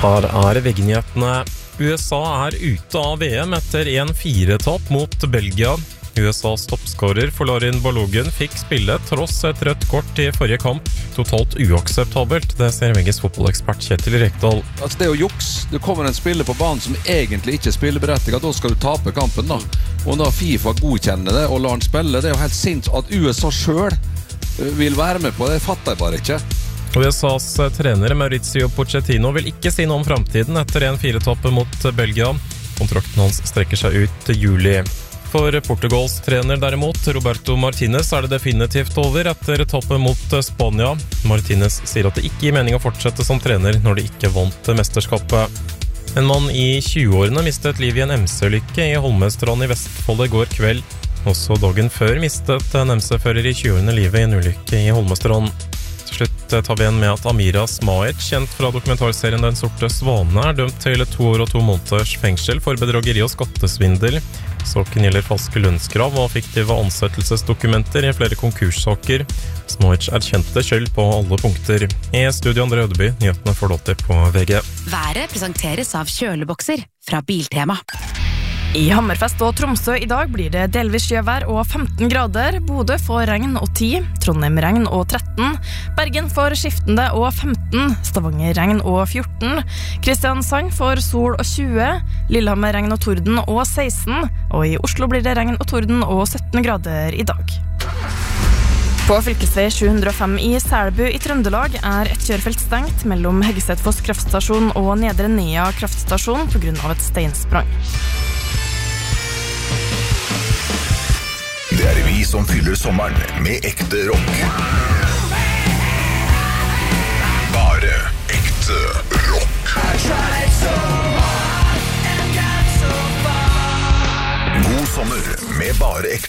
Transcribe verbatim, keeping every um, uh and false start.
Her er VG-nyhetene. U S A er ute av V M etter en fire-tap mot Belgia. U S A's toppskårer Folarin Balogun fikk spille tross et rødt kort i forrige kamp. Totalt uakseptabelt, det ser VGs fotballekspert Kjetil Rekdal. Altså det er jo juks. Det kommer en spiller på banen som egentlig ikke spiller berettiget, da skal du tape kampen da. Og da FIFA godkjenner det og lar han spille, det er jo helt sinnssykt at U S A selv vil være med på det, fatter jeg bare ikke. U S A's trener Mauricio Pochettino vil ikke si noe om fremtiden etter en fire-tappe mot Belgia. Kontrakten hans strekker seg ut til juli. For Portugals trener derimot, Roberto Martinez, er det definitivt over etter tappet mot Spania. Martinez sier at det ikke gir mening å fortsette som trener når de ikke vant mesterskapet. En mann i tjueårene mistet liv i en M C-ulykke i Holmestrand i Vestfold i går kveld. Også dagen før mistet en M C-fører i tjueårene livet i en ulykke i Holmestrand. Til slutt tar vi igjen med at Amira Smajic, kjent fra dokumentarserien Den sorte svane, er dømt til to år og to måneders fengsel for bedrageri og skattesvindel. Saken gjelder falske lønnskrav og fiktive ansettelsesdokumenter i flere konkurssaker. Smajic erkjente skyld på alle punkter. I studio André Ødeby, nyhetene får låter på VG. Været presenteres av kjølebokser fra Biltema. I Hammerfest og Tromsø i dag blir det delvis sjøvær og femten grader. Bodø får regn og ti, Trondheim regn og tretten, Bergen får skiftende og femten, Stavanger regn og fjorten, Kristiansand får sol og tjue, Lillehammer regn og torden og seksten, og i Oslo blir det regn og torden og sytten grader i dag. På fylkesvei sju hundre og fem i Selbu i Trøndelag er et kjørefelt stengt mellom Heggesetfoss kraftstasjon og Nedre Nea kraftstasjon på grunn av et steinsprang. Det er vi som fyller sommeren med ekte rock. Bare ekte rock. God sommer med bare ekte